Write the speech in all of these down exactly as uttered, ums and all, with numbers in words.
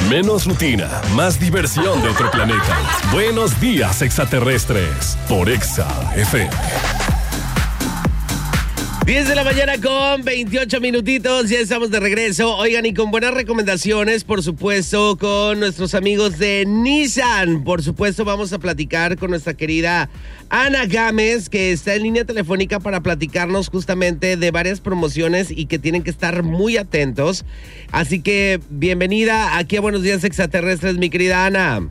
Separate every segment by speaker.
Speaker 1: Menos rutina, más diversión de otro planeta. Buenos días, extraterrestres, por Exa F M.
Speaker 2: diez de la mañana con veintiocho minutitos, ya estamos de regreso. Oigan, y con buenas recomendaciones, por supuesto, con nuestros amigos de Nissan. Por supuesto, vamos a platicar con nuestra querida Ana Gámez, que está en línea telefónica para platicarnos justamente de varias promociones y que tienen que estar muy atentos. Así que, bienvenida aquí a Buenos Días Extraterrestres, mi querida Ana.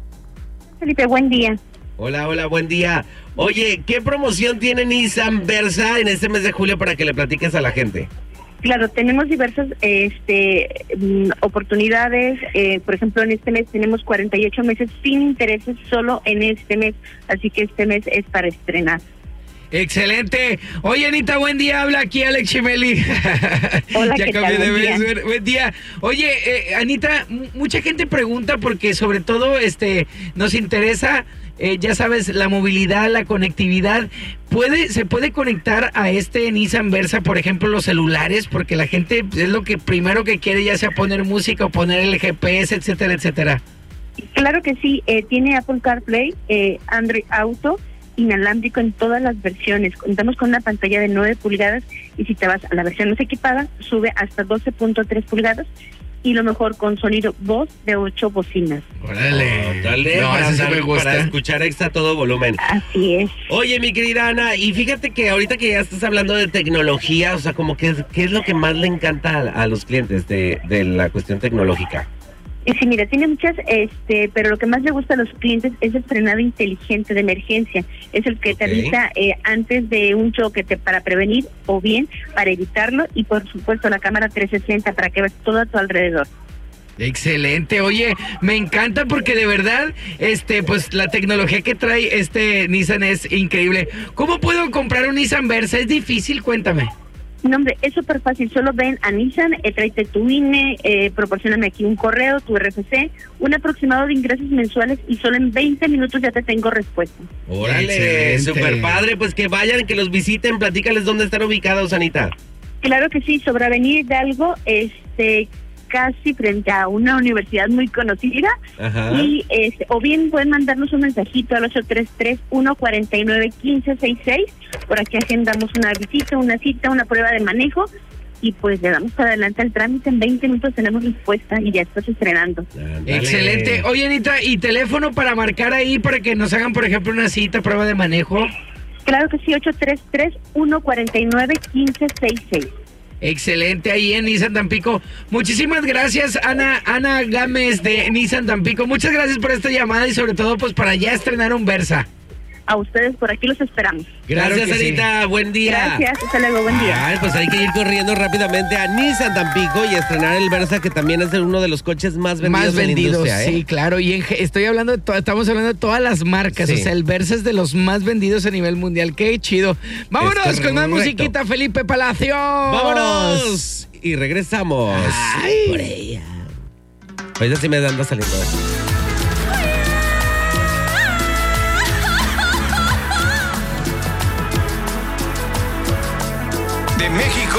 Speaker 3: Felipe, buen día.
Speaker 2: Hola, hola, buen día. Oye, ¿qué promoción tiene Nissan Versa en este mes de julio para que le platiques a la gente?
Speaker 3: Claro, tenemos diversas este, oportunidades. Eh, por ejemplo, en este mes tenemos cuarenta y ocho meses sin intereses solo en este mes. Así que este mes es para estrenar.
Speaker 4: Excelente. Oye, Anita, buen día. Habla aquí Alex Chimeli.
Speaker 3: Hola,
Speaker 4: ya
Speaker 3: ¿qué
Speaker 4: cambié
Speaker 3: tal?
Speaker 4: de
Speaker 3: Buen
Speaker 4: vez.
Speaker 3: día.
Speaker 4: Buen, buen día. Oye, eh, Anita, m- mucha gente pregunta porque sobre todo este nos interesa, eh, ya sabes, la movilidad, la conectividad. ¿Puede, se puede conectar a este Nissan Versa, por ejemplo, los celulares? Porque la gente es lo que primero que quiere, ya sea poner música o poner el G P S, etcétera, etcétera.
Speaker 3: Claro que sí, eh, tiene Apple CarPlay, eh, Android Auto, inalámbrico en todas las versiones. Contamos con una pantalla de nueve pulgadas y si te vas a la versión más equipada, sube hasta doce punto tres pulgadas y lo mejor con sonido voz de ocho bocinas.
Speaker 4: Órale.
Speaker 2: Oh, dale,
Speaker 4: No,
Speaker 2: para,
Speaker 4: ese sí
Speaker 2: andar-
Speaker 4: me gusta.
Speaker 2: para escuchar Extra a todo volumen.
Speaker 3: Así es.
Speaker 2: Oye, mi querida Ana, y fíjate que ahorita que ya estás hablando de tecnología, o sea, como que, ¿qué es lo que más le encanta a, a los clientes de, de la cuestión tecnológica?
Speaker 3: Y sí, mira, tiene muchas, este, pero lo que más le gusta a los clientes es el frenado inteligente de emergencia. Es el que te
Speaker 2: Ok.
Speaker 3: avisa eh, antes de un choque te, para prevenir o bien para evitarlo y por supuesto la cámara trescientos sesenta para que veas todo a tu alrededor.
Speaker 4: Excelente, oye, me encanta porque de verdad, este, pues la tecnología que trae este Nissan es increíble. ¿Cómo puedo comprar un Nissan Versa? ¿Es difícil? Cuéntame.
Speaker 3: No, hombre, es súper fácil. Solo ven a Nissan, eh, tráete tu I N E, eh, proporcioname aquí un correo, tu R F C, un aproximado de ingresos mensuales y solo en veinte minutos ya te tengo respuesta.
Speaker 2: Órale,
Speaker 4: Excelente.
Speaker 2: súper padre, pues que vayan, que los visiten, platícales dónde están ubicados, Anita.
Speaker 3: Claro que sí, sobre Avenida Hidalgo, este, casi frente a una universidad muy conocida.
Speaker 2: Ajá.
Speaker 3: Y este, o bien pueden mandarnos un mensajito al ocho tres tres, uno cuatro nueve, uno cinco seis seis. Por aquí agendamos una visita, una cita, una prueba de manejo y pues le damos para adelante el trámite. En veinte minutos tenemos respuesta y ya estás estrenando.
Speaker 2: Ándale.
Speaker 4: Excelente. Oye, Anita, ¿y teléfono para marcar ahí para que nos hagan, por ejemplo, una cita, prueba de manejo?
Speaker 3: Claro que sí, ocho tres tres, uno cuatro nueve, uno cinco seis seis.
Speaker 4: Excelente, ahí en Nissan Tampico. Muchísimas gracias, Ana, Ana Gámez de Nissan Tampico. Muchas gracias por esta llamada y sobre todo, pues, para ya estrenar un Versa.
Speaker 3: A ustedes por aquí los esperamos.
Speaker 2: Gracias,
Speaker 4: Claro que sí.
Speaker 2: Anita, buen día.
Speaker 3: Gracias, hasta luego, buen día.
Speaker 2: Ay, pues hay que ir corriendo rápidamente a Nissan Tampico y estrenar el Versa, que también es uno de los coches más vendidos
Speaker 4: Más
Speaker 2: en la
Speaker 4: vendidos,
Speaker 2: industria, ¿eh?
Speaker 4: sí, claro. Y en, ge- estoy hablando de to- estamos hablando de todas las marcas.
Speaker 2: Sí.
Speaker 4: O sea, el Versa es de los más vendidos a nivel mundial. Qué chido. Vámonos
Speaker 2: Es
Speaker 4: con más
Speaker 2: correcto.
Speaker 4: musiquita, Felipe Palacio.
Speaker 2: ¡Vámonos! Y regresamos.
Speaker 4: Ay.
Speaker 2: Por ella. Ahorita sí me anda saliendo.
Speaker 5: De México